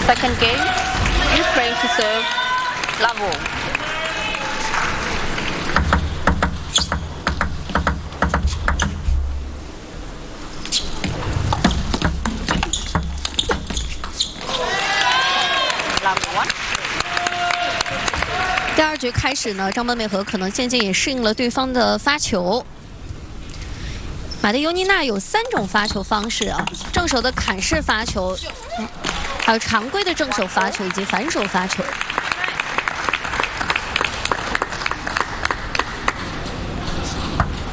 Second game, Ukraine to serve, love all. Love one. 第二局开始呢，张本美和可能渐渐也适应了对方的发球。马蒂尤妮娜有3种发球方式啊，正手的砍式发球，还有常规的正手发球以及反手发球。